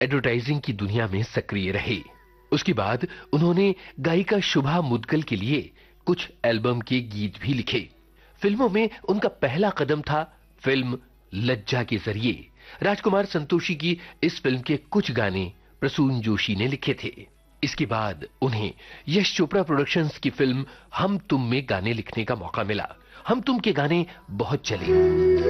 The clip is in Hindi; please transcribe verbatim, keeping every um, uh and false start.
एडवर्टाइजिंग की दुनिया में सक्रिय रहे। उसके बाद उन्होंने गायिका शुभा मुद्गल के लिए कुछ एल्बम के गीत भी लिखे। फिल्मों में उनका पहला कदम था फिल्म लज्जा के जरिए। राजकुमार संतोषी की इस फिल्म के कुछ गाने प्रसून जोशी ने लिखे थे। इसके बाद उन्हें यश चोपड़ा प्रोडक्शंस की फिल्म हम तुम में गाने लिखने का मौका मिला। हम तुम के गाने बहुत चले।